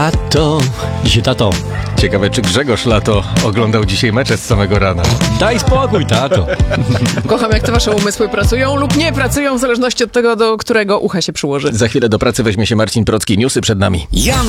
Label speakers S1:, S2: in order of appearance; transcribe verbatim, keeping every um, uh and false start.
S1: Tato. Dzisiaj tato.
S2: Ciekawe, czy Grzegorz Lato oglądał dzisiaj mecze z samego rana.
S1: Daj spokój, tato.
S3: Kocham, jak te wasze umysły pracują lub nie pracują, w zależności od tego, do którego ucha się przyłoży.
S2: Za chwilę do pracy weźmie się Marcin Procki. Newsy przed nami.
S4: Jan